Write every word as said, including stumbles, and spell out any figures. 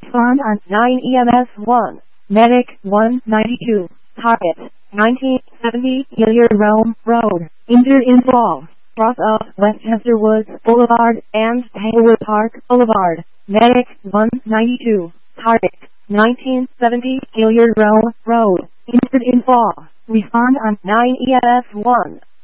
Respond on nine E M S one. Medic one ninety-two. Target nineteen seventy Hilliard Rome Road. Injured in fall. Cross of Westchester Woods Boulevard and Haywood Park Boulevard. Medic one ninety-two. Target nineteen seventy Hilliard Rome Road. Injured in fall. Respond on nine E M S one.